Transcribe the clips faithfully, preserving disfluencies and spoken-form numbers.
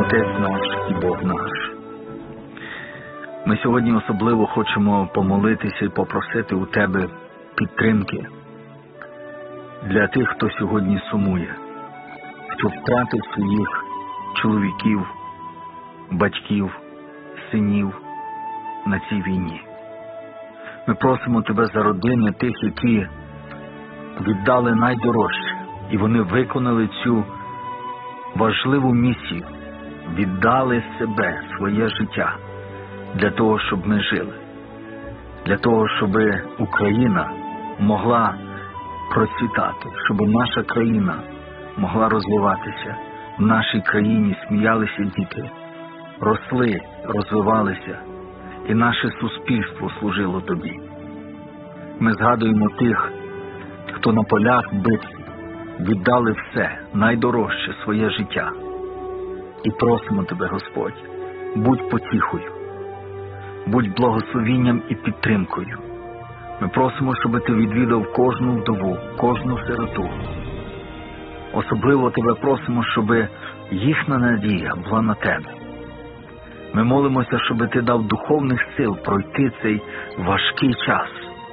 Отець наш і Бог наш. Ми сьогодні особливо хочемо помолитися і попросити у Тебе підтримки для тих, хто сьогодні сумує, хто втратив своїх чоловіків, батьків, синів на цій війні. Ми просимо Тебе за родини тих, які віддали найдорожче, і вони виконали цю важливу місію, віддали себе, своє життя, для того, щоб ми жили, для того, щоб Україна могла процвітати, щоб наша країна могла розвиватися. В нашій країні сміялися діти, росли, розвивалися, і наше суспільство служило Тобі. Ми згадуємо тих, хто на полях битв віддали все, найдорожче, своє життя. І просимо Тебе, Господь, будь потіхою, будь благословінням і підтримкою. Ми просимо, щоб Ти відвідав кожну вдову, кожну сироту. Особливо Тебе просимо, щоб їхня надія була на Тебе. Ми молимося, щоб Ти дав духовних сил пройти цей важкий час.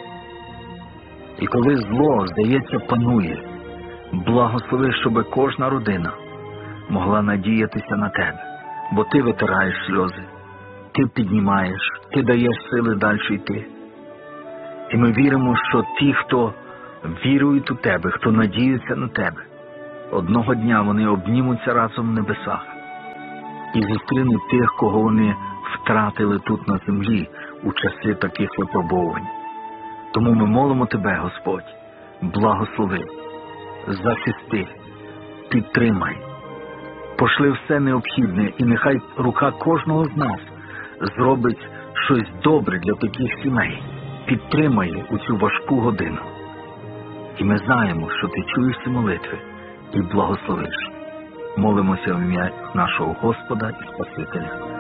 І коли зло, здається, панує, благослови, щоб кожна родина могла надіятися на Тебе, бо Ти витираєш сльози, Ти піднімаєш, Ти даєш сили далі йти. І ми віримо, що ті, хто вірують у Тебе, хто надіється на Тебе, одного дня вони обнімуться разом в небесах і зустрінуть тих, кого вони втратили тут на землі у часи таких випробувань. Тому ми молимо Тебе, Господь, благослови, захисти, підтримай, пошли все необхідне, і нехай рука кожного з нас зробить щось добре для таких сімей, підтримає у цю важку годину. І ми знаємо, що Ти чуєш ці молитви і благословиш. Молимося в ім'я нашого Господа і Спасителя.